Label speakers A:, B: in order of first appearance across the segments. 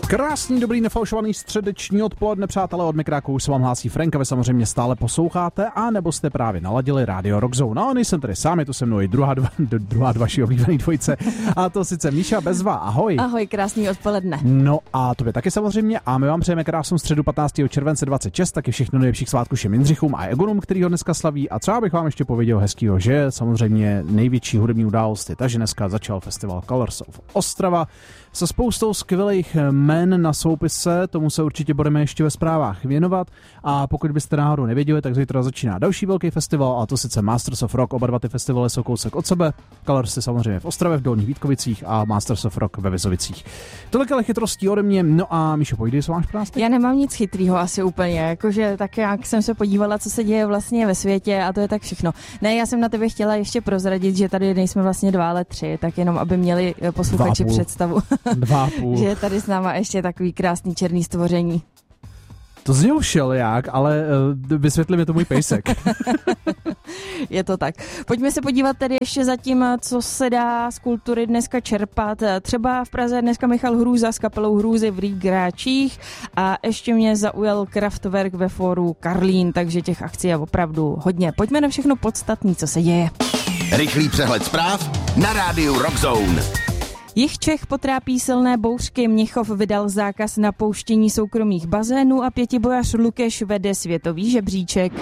A: Krásný, dobrý, nefalšovaný středeční odpoledne, přátelé, od mikráku se vám hlásí Frank a vy samozřejmě stále posloucháte, a nebo jste právě naladili Radio Rock Zone. No, nejsem tady sám, je tu se mnou i druhá dva vaší oblíbený dvojice, a to sice Míša Bezva, ahoj.
B: Ahoj, krásný odpoledne.
A: No a tobě taky samozřejmě, a my vám přejeme krásnou středu 15. července 26, taky všechno nejlepších svátků všem Jindřichům a Egonům, který ho dneska slaví, a třeba bych vám ještě pověděl hezkýho, že samozřejmě největší hudební událost je ta, že dneska začal festival Colors of Ostrava se spoustou skvělých jmen na soupise, tomu se určitě budeme ještě ve zprávách věnovat, a pokud byste náhodou nevěděli, tak zítra začíná další velký festival, a to sice Masters of Rock. Oba dva ty festivaly jsou kousek od sebe, Colors je samozřejmě v Ostravě, v Dolních Vítkovicích, a Masters of Rock ve Vizovicích. Tolik ale chytrostí ode mě. No a Míšo, pojď, co máš pro nás teď?
B: Já nemám nic chytrýho asi úplně, jakože tak jak jsem se podívala, co se děje vlastně ve světě, a to je tak všechno. Ne, já jsem na tebe chtěla ještě prozradit, že tady nejsme vlastně 2, ale 3, tak jenom aby měli posluchači představu.
A: 2,5.
B: Že je tady s náma ještě takový krásný černý stvoření.
A: To znělo všelijak, ale vysvětli mi to můj pejsek.
B: Je to tak. Pojďme se podívat tedy ještě zatím, co se dá z kultury dneska čerpat. Třeba v Praze dneska Michal Hrůza s kapelou Hrůzy v Rýgráčích, a ještě mě zaujal Kraftwerk ve fóru Karlín, takže těch akcí je opravdu hodně. Pojďme na všechno podstatné, co se děje.
C: Rychlý přehled zpráv na rádiu Rock Zone.
B: Jih Čech potrápí silné bouřky, Mnichov vydal zákaz na pouštění soukromých bazénů a pětibojař Lukeš vede světový žebříček.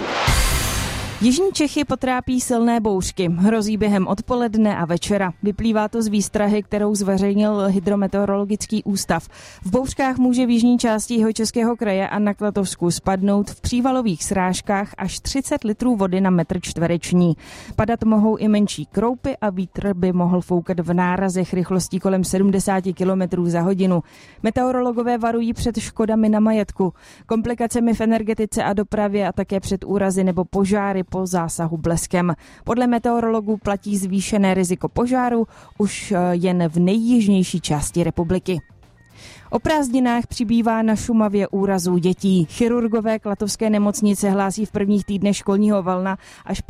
B: Jižní Čechy potrápí silné bouřky. Hrozí během odpoledne a večera. Vyplývá to z výstrahy, kterou zveřejnil Hydrometeorologický ústav. V bouřkách může v jižní části Jihočeského kraje a na Klatovsku spadnout v přívalových srážkách až 30 litrů vody na metr čtvereční. Padat mohou i menší kroupy a vítr by mohl foukat v nárazech rychlostí kolem 70 km za hodinu. Meteorologové varují před škodami na majetku, komplikacemi v energetice a dopravě a také před úrazy nebo požáry po zásahu bleskem. Podle meteorologů platí zvýšené riziko požáru už jen v nejjižnější části republiky. O prázdninách přibývá na Šumavě úrazů dětí. Chirurgové Klatovské nemocnice hlásí v prvních týdnech školního valna až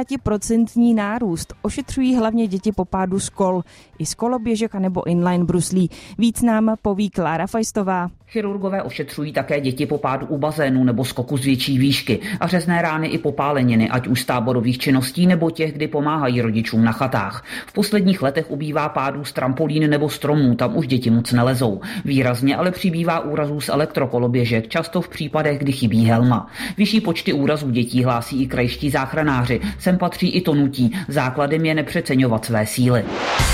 B: 50% nárůst. Ošetřují hlavně děti po pádu z kol, i z koloběžek nebo inline bruslí. Víc nám poví Klára Fajstová.
D: Chirurgové ošetřují také děti po pádu u bazénu nebo skoku z větší výšky a řezné rány i popáleniny, ať už z táborových činností nebo těch, kdy pomáhají rodičům na chatách. V posledních letech ubývá pádů z trampolín nebo stromů, tam už děti moc nelezou. Výrazně ale přibývá úrazů z elektrokoloběžek, často v případech, kdy chybí helma. Vyšší počty úrazů dětí hlásí i krajští záchranáři. Sem patří i tonutí. Základem je nepřeceňovat své síly.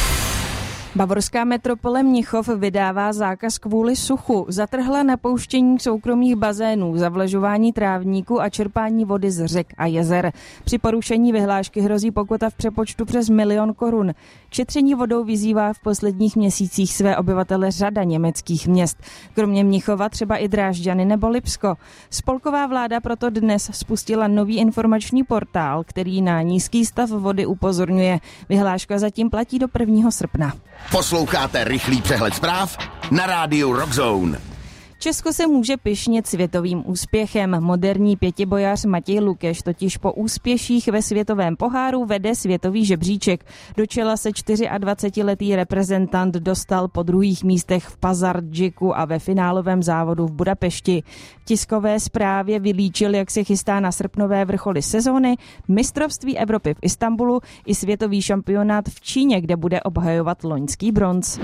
B: Bavorská metropole Mnichov vydává zákaz kvůli suchu. Zatrhla napouštění soukromých bazénů, zavlažování trávníků a čerpání vody z řek a jezer. Při porušení vyhlášky hrozí pokuta v přepočtu přes 1 000 000 korun. K šetření vodou vyzývá v posledních měsících své obyvatele řada německých měst. Kromě Mnichova třeba i Drážďany nebo Lipsko. Spolková vláda proto dnes spustila nový informační portál, který na nízký stav vody upozorňuje. Vyhláška zatím platí do 1. srpna.
C: Posloucháte rychlý přehled zpráv na rádiu Rock Zone.
B: Česko se může pyšnit světovým úspěchem. Moderní pětibojař Matěj Lukeš totiž po úspěších ve světovém poháru vede světový žebříček. Do čela se 24letý reprezentant dostal po druhých místech v Pazardžiku a ve finálovém závodu v Budapešti. V tiskové zprávě vylíčil, jak se chystá na srpnové vrcholy sezóny, mistrovství Evropy v Istanbulu i světový šampionát v Číně, kde bude obhajovat loňský bronz.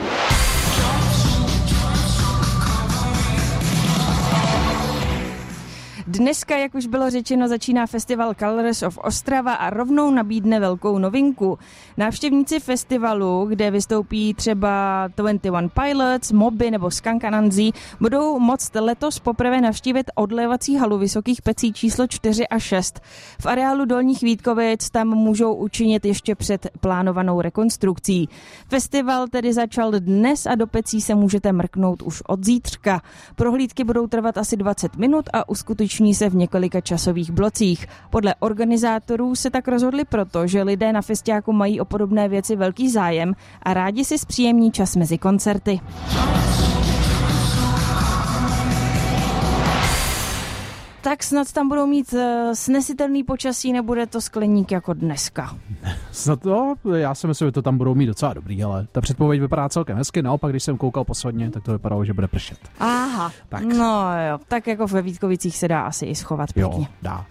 B: Dneska, jak už bylo řečeno, začíná festival Colors of Ostrava a rovnou nabídne velkou novinku. Návštěvníci festivalu, kde vystoupí třeba 21 Pilots, Moby nebo Skunk Anansi, budou moct letos poprvé navštívit odlévací halu Vysokých Pecí číslo 4 a 6. V areálu Dolních Vítkovic tam můžou učinit ještě před plánovanou rekonstrukcí. Festival tedy začal dnes a do pecí se můžete mrknout už od zítřka. Prohlídky budou trvat asi 20 minut a uskuteční se v několika časových blocích. Podle organizátorů se tak rozhodli proto, že lidé na festiáku mají o podobné věci velký zájem a rádi si zpříjemní čas mezi koncerty. Tak snad tam budou mít snesitelný počasí, nebude to skleník jako dneska.
A: Snad to, já si myslím, že to tam budou mít docela dobrý, ale ta předpověď vypadá celkem hezky, naopak, když jsem koukal posledně, tak to vypadalo, že bude pršet.
B: Aha, tak. No jo, tak jako ve Vítkovicích se dá asi i schovat pěkně.
A: Jo, dá.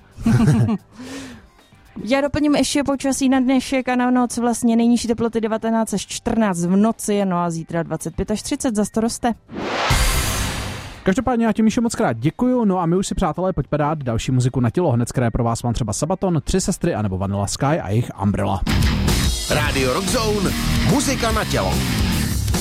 B: Já doplním ještě počasí na dnešek a na noc, vlastně nejnižší teploty 19 až 14 v noci, no a zítra 25 až 30, zas to roste.
A: Každopádně já ti, Míšo, moc krát děkuju, no a my už si, přátelé, pojďme dát další muziku na tělo, hned které pro vás mám třeba Sabaton, 3 sestry anebo Vanilla Sky a jejich Umbrella.
C: Rádio Rock Zone, muzika na tělo.